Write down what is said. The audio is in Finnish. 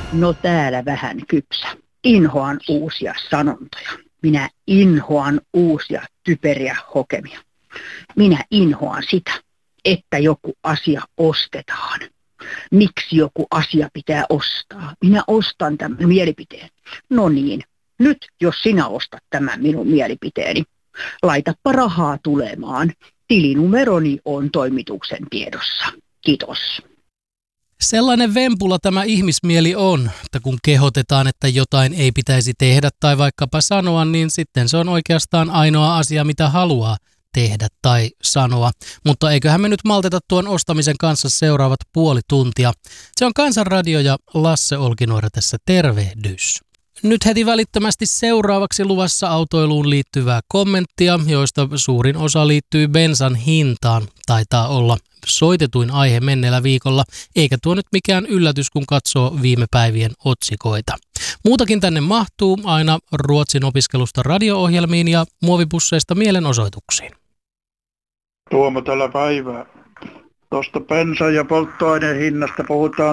No täällä vähän kypsä. Inhoan uusia sanontoja. Minä inhoan uusia typeriä hokemia. Minä inhoan sitä, että joku asia ostetaan. Miksi joku asia pitää ostaa? Minä ostan tämän mielipiteen. No niin, nyt jos sinä ostat tämän minun mielipiteeni, laitapa rahaa tulemaan. Tilinumeroni on toimituksen tiedossa. Kiitos. Sellainen vempula tämä ihmismieli on, että kun kehotetaan, että jotain ei pitäisi tehdä tai vaikkapa sanoa, niin sitten se on oikeastaan ainoa asia, mitä haluaa tehdä tai sanoa. Mutta eiköhän me nyt malteta tuon ostamisen kanssa seuraavat puoli tuntia. Se on Kansanradio ja Lasse Olkinuora tässä, tervehdys. Nyt heti välittömästi seuraavaksi luvassa autoiluun liittyvää kommenttia, joista suurin osa liittyy bensan hintaan. Taitaa olla soitetuin aihe menneellä viikolla, eikä tuo nyt mikään yllätys, kun katsoo viime päivien otsikoita. Muutakin tänne mahtuu, aina Ruotsin opiskelusta radio-ohjelmiin ja muovipusseista mielenosoituksiin. Tuomo tällä päivää. Tuosta bensan ja polttoaineen hinnasta puhutaan